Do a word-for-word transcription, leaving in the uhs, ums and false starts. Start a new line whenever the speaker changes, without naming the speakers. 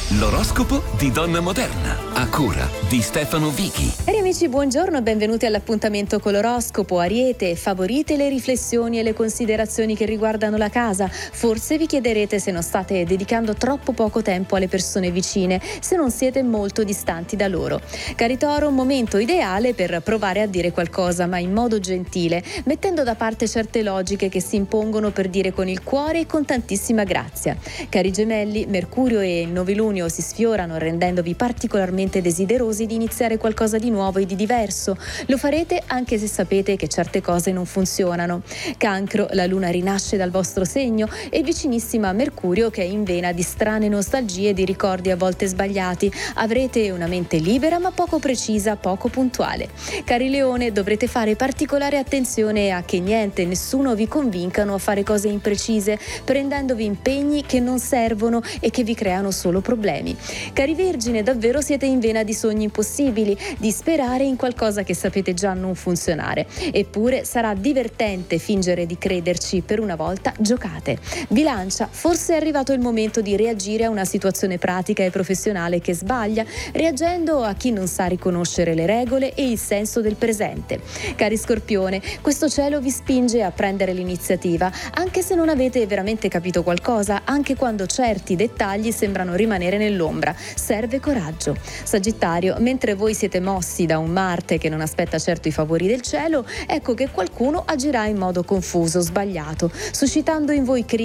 L'oroscopo di Donna Moderna, a cura di Stefano Vichi.
Cari amici, buongiorno e benvenuti all'appuntamento con l'oroscopo. Ariete, favorite le riflessioni e le considerazioni che riguardano la casa. Forse vi chiederete se non state dedicando troppo poco tempo alle persone vicine, se non siete molto distanti da loro. Cari Toro, un momento ideale per provare a dire qualcosa, ma in modo gentile, mettendo da parte certe logiche che si impongono per dire con il cuore e con tantissima grazia. Cari Gemelli, Mercurio e il novilunio si sfiorano, rendendovi particolarmente desiderosi di iniziare qualcosa di nuovo e di diverso. Lo farete anche se sapete che certe cose non funzionano. Cancro, la luna rinasce dal vostro segno e vicinissima a Mercurio, che è in vena di strane nostalgie e di ricordi a volte sbagliati. Avrete una mente libera ma poco precisa, poco puntuale. Cari Leone, dovrete fare particolare attenzione a che niente e nessuno vi convincano a fare cose imprecise, prendendovi impegni che non servono e che vi creano solo problemi. Cari Vergine, davvero siete in vena di sogni impossibili, di sperare in qualcosa che sapete già non funzionare. Eppure sarà divertente fingere di crederci, per una volta giocate. Bilancia, forse è arrivato il momento di reagire a una situazione pratica e professionale che sbaglia, reagendo a chi non sa riconoscere le regole e il senso del presente. Cari Scorpione, questo cielo vi spinge a prendere l'iniziativa, anche se non avete veramente capito qualcosa, anche quando certi dettagli sembrano rimanere nell'ombra. Serve coraggio. Sagittario, mentre voi siete mossi da un Marte che non aspetta certo i favori del cielo, ecco che qualcuno agirà in modo confuso, sbagliato, suscitando in voi crisi